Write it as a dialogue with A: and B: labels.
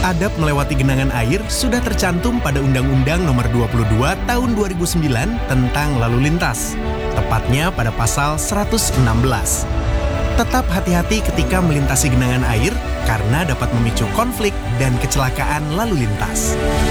A: Adab melewati genangan air sudah tercantum pada Undang-Undang Nomor 22 Tahun 2009 tentang lalu lintas, tepatnya pada pasal 116. Tetap hati-hati ketika melintasi genangan air karena dapat memicu konflik dan kecelakaan lalu lintas.